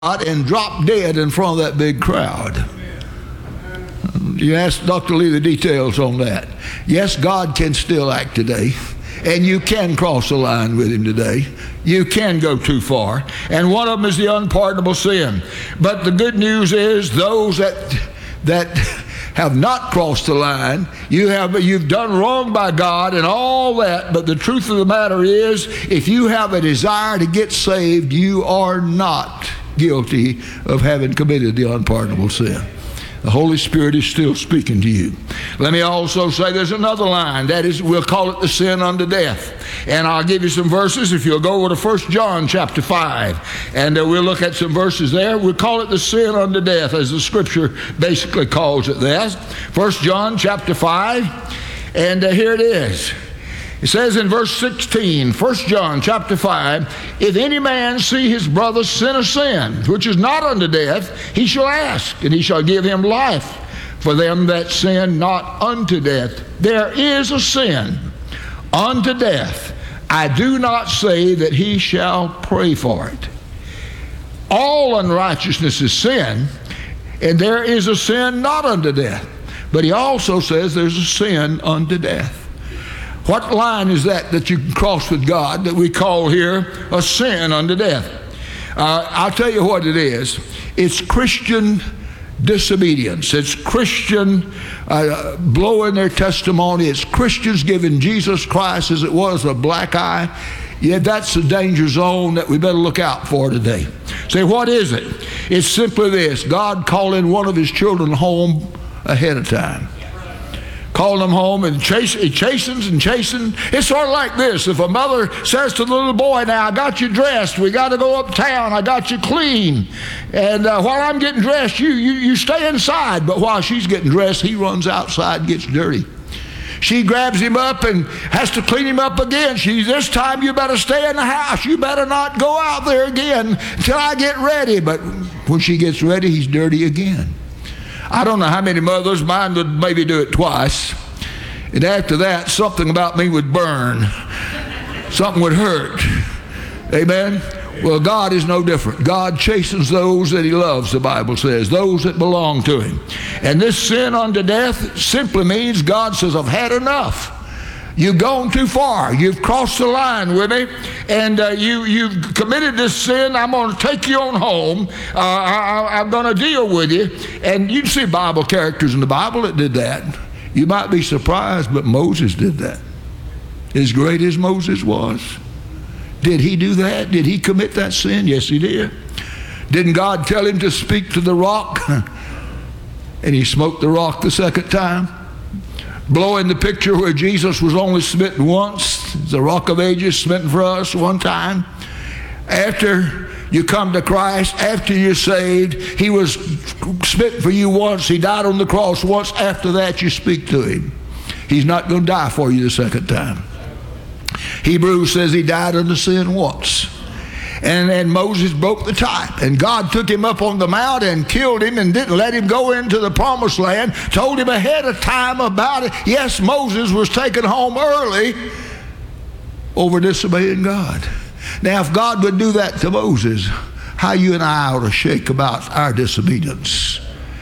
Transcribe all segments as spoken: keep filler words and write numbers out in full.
and dropped dead in front of that big crowd. You ask Doctor Lee the details on that. Yes, God can still act today, and you can cross the line with him today. You can go too far, and one of them is the unpardonable sin. But the good news is those that that have not crossed the line, you have you've done wrong by God and all that, but the truth of the matter is, if you have a desire to get saved, you are not guilty of having committed the unpardonable sin. The Holy Spirit is still speaking to you. Let me also say there's another line. That is, we'll call it the sin unto death. And I'll give you some verses. If you'll go over to First John chapter five, and uh, we'll look at some verses there. We'll call it the sin unto death, as the Scripture basically calls it that. First John chapter five, and uh, here it is. It says in verse sixteen, First John chapter five, if any man see his brother sin a sin, which is not unto death, he shall ask, and he shall give him life for them that sin not unto death. There is a sin unto death. I do not say that he shall pray for it. All unrighteousness is sin, and there is a sin not unto death. But he also says there's a sin unto death. What line is that that you can cross with God that we call here a sin unto death? Uh, I'll tell you what it is. It's Christian disobedience. It's Christian uh, blowing their testimony. It's Christians giving Jesus Christ as it was a black eye. Yeah, that's the danger zone that we better look out for today. Say, what is it? It's simply this: God calling one of his children home ahead of time. Calling them home, and chase, he chastens and chastens. It's sort of like this. If a mother says to the little boy, now, I got you dressed. We got to go uptown. I got you clean. And uh, while I'm getting dressed, you, you, you stay inside. But while she's getting dressed, he runs outside and gets dirty. She grabs him up and has to clean him up again. She, this time you better stay in the house. You better not go out there again until I get ready. But when she gets ready, he's dirty again. I don't know how many mothers, mine would maybe do it twice. And after that, something about me would burn. Something would hurt. Amen? Well, God is no different. God chastens those that he loves, the Bible says, those that belong to him. And this sin unto death simply means God says, I've had enough. You've gone too far. You've crossed the line with me, and uh, you, you've committed this sin. I'm going to take you on home. Uh, I, I'm going to deal with you. And you see Bible characters in the Bible that did that. You might be surprised, but Moses did that. As great as Moses was. Did he do that? Did he commit that sin? Yes, he did. Didn't God tell him to speak to the rock? And he smote the rock the second time. Blowing the picture where Jesus was only smitten once, the Rock of Ages smitten for us one time. After you come to Christ, after you're saved, he was smitten for you once. He died on the cross once. After that, you speak to him. He's not going to die for you the second time. Hebrews says he died unto sin once. And, and Moses broke the tie. And God took him up on the mount and killed him and didn't let him go into the promised land. Told him ahead of time about it. Yes, Moses was taken home early over disobeying God. Now, if God would do that to Moses, how you and I ought to shake about our disobedience.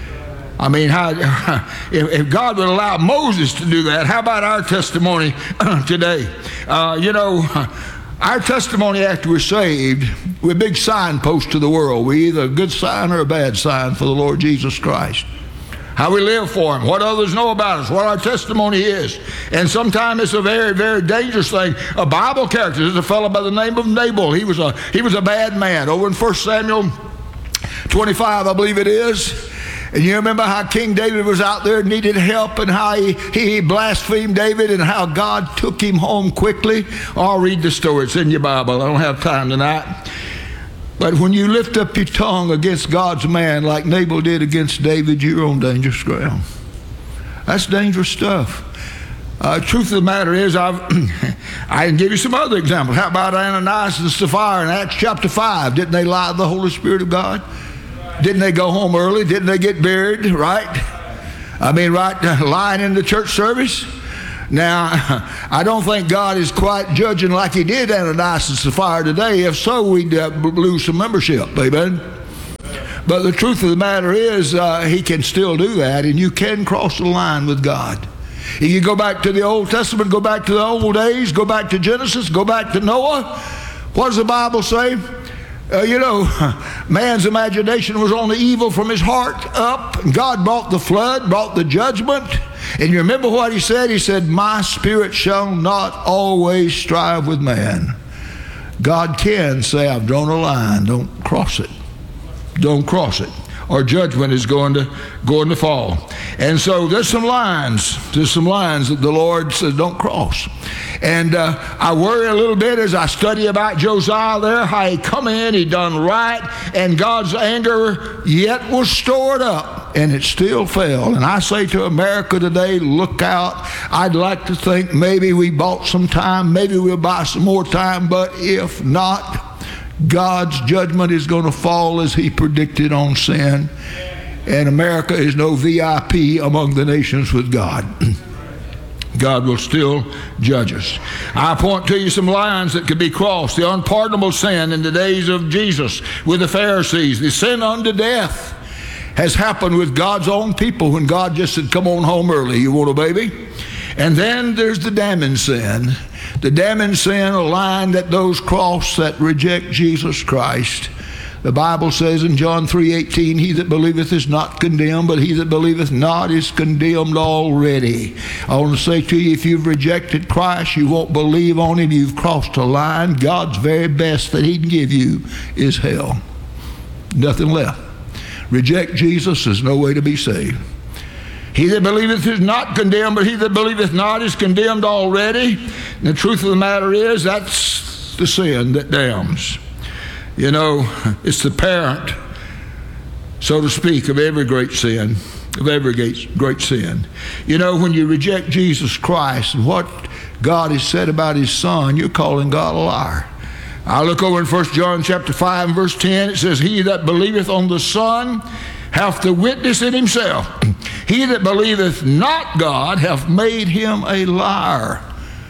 I mean, how, if, if God would allow Moses to do that, how about our testimony today? Uh, you know, our testimony after we're saved, we're a big signpost to the world. We're either a good sign or a bad sign for the Lord Jesus Christ. How we live for him, what others know about us, what our testimony is. And sometimes it's a very, very dangerous thing. A Bible character, there's a fellow by the name of Nabal. He was a, he was a bad man. Over in First Samuel twenty-five, I believe it is. And you remember how King David was out there, needed help, and how he, he blasphemed David, and how God took him home quickly. I'll read the story. It's in your Bible. I don't have time tonight. But when you lift up your tongue against God's man like Nabal did against David, you're on dangerous ground. That's dangerous stuff. Uh, truth of the matter is, I've, I can give you some other examples. How about Ananias and Sapphira in Acts chapter five? Didn't they lie to the Holy Spirit of God? Didn't they go home early? Didn't they get buried, right? I mean, right, lying in the church service? Now, I don't think God is quite judging like he did Ananias and Sapphira today. If so, we'd uh, lose some membership, amen? But the truth of the matter is, uh, he can still do that, and you can cross the line with God. If you go back to the Old Testament, go back to the old days, go back to Genesis, go back to Noah, what does the Bible say? Uh, you know, man's imagination was on the evil from his heart up. God brought the flood, brought the judgment. And you remember what he said? He said, my spirit shall not always strive with man. God can say, I've drawn a line. Don't cross it. Don't cross it, or judgment is going to going to fall. And so there's some lines, there's some lines that the Lord says don't cross. And uh, I worry a little bit as I study about Josiah there, how he come in, he done right, and God's anger yet was stored up, and it still fell. And I say to America today, look out. I'd like to think maybe we bought some time, maybe we'll buy some more time, but if not, God's judgment is going to fall as he predicted on sin. And America is no V I P among the nations with God. God will still judge us. I point to you some lines that could be crossed. The unpardonable sin in the days of Jesus with the Pharisees. The sin unto death has happened with God's own people when God just said, come on home early. You want a baby? And then there's the damning sin. The damning sin, a line that those cross that reject Jesus Christ. The Bible says in John three eighteen, he that believeth is not condemned, but he that believeth not is condemned already. I want to say to you, if you've rejected Christ, you won't believe on him, you've crossed a line. God's very best that he can give you is hell. Nothing left. Reject Jesus, there's no way to be saved. He that believeth is not condemned, but he that believeth not is condemned already. And the truth of the matter is, that's the sin that damns. You know, it's the parent, so to speak, of every great sin, of every great sin. You know, when you reject Jesus Christ and what God has said about his Son, you're calling God a liar. I look over in First John chapter five and verse ten, it says, he that believeth on the Son hath the witness in himself. He that believeth not God hath made him a liar.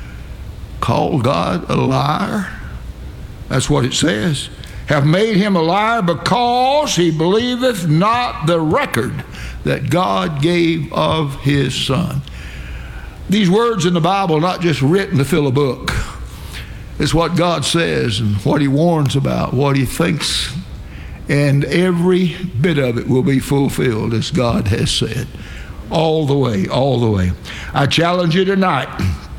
Call God a liar? That's what it says. Have made him a liar because he believeth not the record that God gave of his Son. These words in the Bible are not just written to fill a book. It's what God says and what he warns about, what he thinks. And every bit of it will be fulfilled as God has said. All the way, all the way. I challenge you tonight.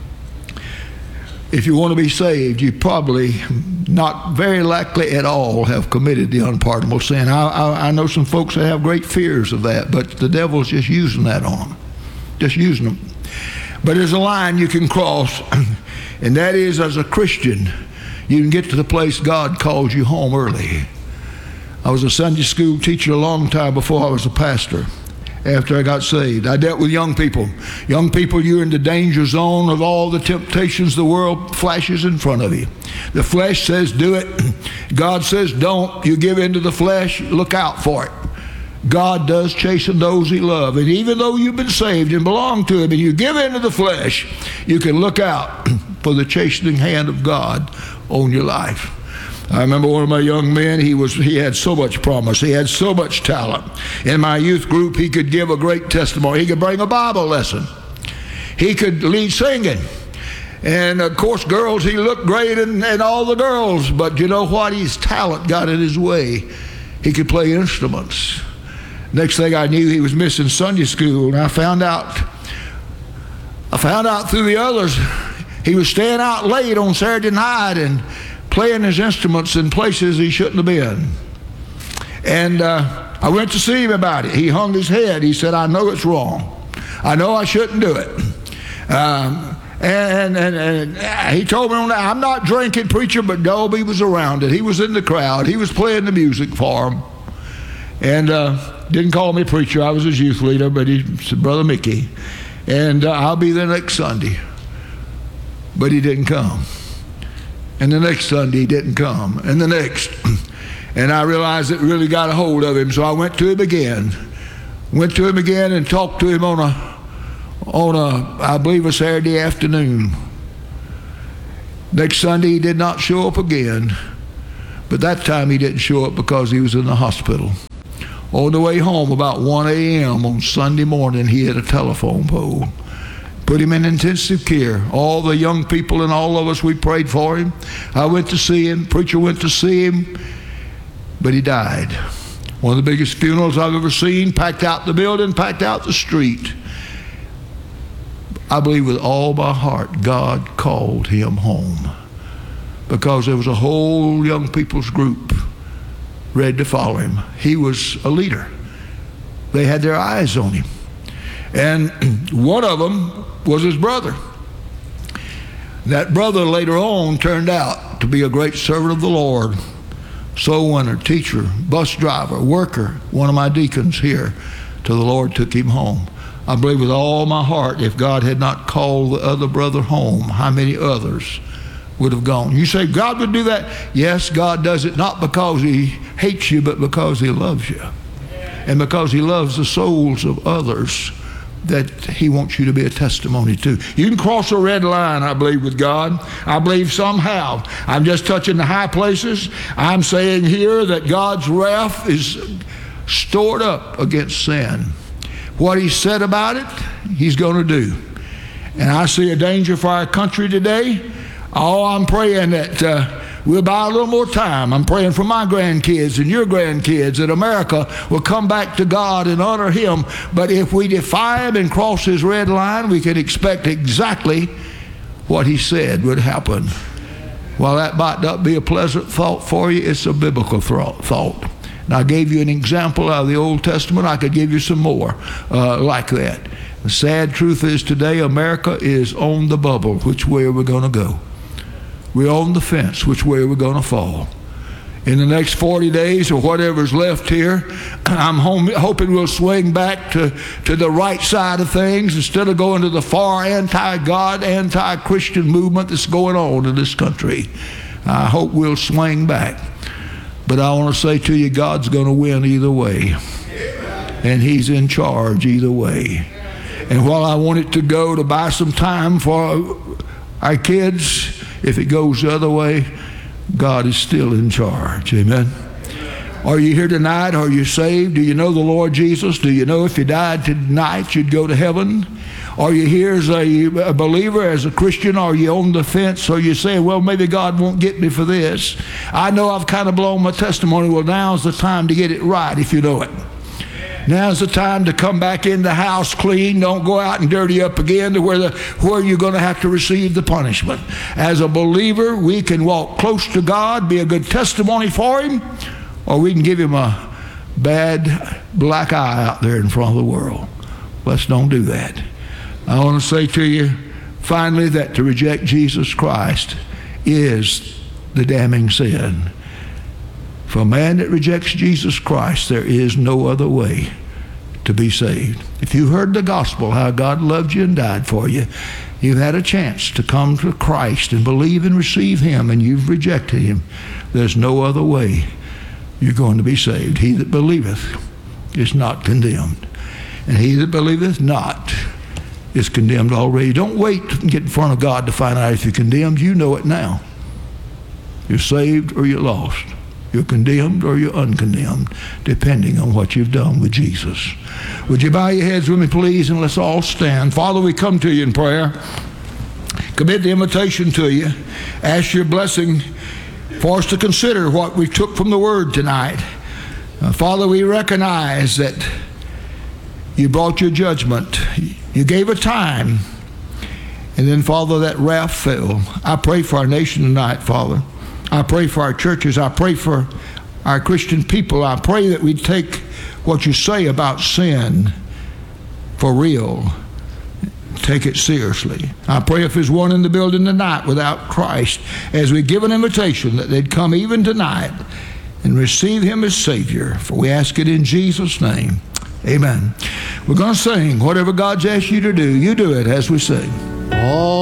If you want to be saved, you probably not very likely at all have committed the unpardonable sin. I, I, I know some folks that have great fears of that, but the devil's just using that on them. Just using them. But there's a line you can cross, and that is, as a Christian, you can get to the place God calls you home early. I was a Sunday school teacher a long time before I was a pastor. After I got saved, I dealt with young people. Young people, you're in the danger zone of all the temptations the world flashes in front of you. The flesh says do it. God says don't. You give in to the flesh, look out for it. God does chasten those he loves. And even though you've been saved and belong to him and you give in to the flesh, you can look out for the chastening hand of God on your life. I remember one of my young men, he was he had so much promise. He had so much talent. In my youth group, he could give a great testimony. He could bring a Bible lesson. He could lead singing. And, of course, girls, he looked great and, and all the girls. But you know what? His talent got in his way. He could play instruments. Next thing I knew, he was missing Sunday school. And I found out, I found out through the others, he was staying out late on Saturday night and playing his instruments in places he shouldn't have been. And uh, I went to see him about it. He hung his head. He said, I know it's wrong. I know I shouldn't do it. Um, and, and, and he told me, I'm not drinking, preacher, but Dolby was around it. He was in the crowd. He was playing the music for him. And uh, didn't call me preacher. I was his youth leader, but he said, Brother Mickey. And uh, I'll be there next Sunday. But he didn't come. And the next Sunday he didn't come. And the next. And I realized it really got a hold of him. So I went to him again. Went to him again and talked to him on a, on a, I believe a Saturday afternoon. Next Sunday he did not show up again. But that time he didn't show up because he was in the hospital. On the way home about one A M on Sunday morning, he hit a telephone pole. Put him in intensive care. All the young people and all of us, we prayed for him. I went to see him. Preacher went to see him. But he died. One of the biggest funerals I've ever seen. Packed out the building, packed out the street. I believe with all my heart God called him home, because there was a whole young people's group ready to follow him. He was a leader. They had their eyes on him. And one of them was his brother. That brother later on turned out to be a great servant of the Lord. Soul winner, teacher, bus driver, worker, one of my deacons here, till the Lord took him home. I believe with all my heart, if God had not called the other brother home, how many others would have gone? You say God would do that? Yes, God does it not because he hates you, but because he loves you. And because he loves the souls of others that he wants you to be a testimony to. You can cross a red line, I believe, with God. I believe somehow. I'm just touching the high places. I'm saying here that God's wrath is stored up against sin. What he said about it, he's going to do. And I see a danger for our country today. Oh, I'm praying that uh, we'll buy a little more time. I'm praying for my grandkids and your grandkids, that America will come back to God and honor him. But if we defy him and cross his red line, we can expect exactly what he said would happen. While that might not be a pleasant thought for you, it's a biblical thought. And I gave you an example out of the Old Testament. I could give you some more uh, like that. The sad truth is today America is on the bubble. Which way are we going to go? We're on the fence. Which way are we going to fall? In the next forty days or whatever's left here, I'm home, hoping we'll swing back to, to the right side of things instead of going to the far anti-God, anti-Christian movement that's going on in this country. I hope we'll swing back. But I want to say to you, God's going to win either way. And he's in charge either way. And while I want it to go to buy some time for our kids, if it goes the other way, God is still in charge. Amen. Are you here tonight? Are you saved? Do you know the Lord Jesus? Do you know if you died tonight you'd go to heaven? Are you here as a, a believer, as a Christian? Are you on the fence? Or you say, well, maybe God won't get me for this. I know I've kind of blown my testimony. Well, now's the time to get it right if you know it. Now's the time to come back in the house clean. Don't go out and dirty up again to where, the, where you're going to have to receive the punishment. As a believer, we can walk close to God, be a good testimony for him, or we can give him a bad black eye out there in front of the world. Let's don't do that. I want to say to you, finally, that to reject Jesus Christ is the damning sin. For a man that rejects Jesus Christ, there is no other way to be saved. If you heard the gospel, how God loved you and died for you, you've had a chance to come to Christ and believe and receive him, and you've rejected him. There's no other way you're going to be saved. He that believeth is not condemned, and he that believeth not is condemned already. Don't wait to get in front of God to find out if you're condemned. You know it now. You're saved or you're lost. You're condemned or you're uncondemned, depending on what you've done with Jesus. Would you bow your heads with me, please, and let's all stand. Father, we come to you in prayer. Commit the invitation to you. Ask your blessing for us to consider what we took from the Word tonight. Uh, Father, we recognize that you brought your judgment. You gave a time. And then, Father, that wrath fell. I pray for our nation tonight, Father. I pray for our churches. I pray for our Christian people. I pray that we take what you say about sin for real. Take it seriously. I pray if there's one in the building tonight without Christ, as we give an invitation, that they'd come even tonight and receive him as Savior. For we ask it in Jesus' name. Amen. We're going to sing. Whatever God's asked you to do, you do it as we sing. Oh.